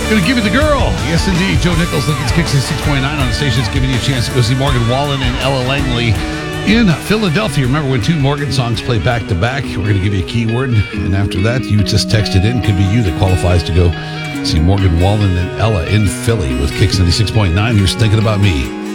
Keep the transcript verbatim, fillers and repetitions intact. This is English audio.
Gonna give you the girl. Yes, indeed. Joe Nichols, Lincoln's Kicks six point nine on the station. It's giving you a chance to go see Morgan Wallen and Ella Langley in Philadelphia. Remember when two Morgan songs play back to back? We're going to give you a keyword, and after that, you just text it in. Could be you that qualifies to go see Morgan Wallen and Ella in Philly with Kicks ninety-six point nine. Here's Thinking About Me.